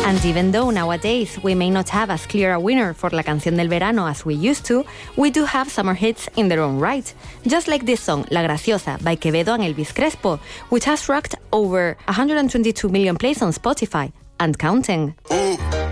And even though nowadays we may not have as clear a winner for La Canción del Verano as we used to, we do have summer hits in their own right. Just like this song, La Graciosa, by Quevedo and Elvis Crespo, which has racked over 122 million plays on Spotify, and counting.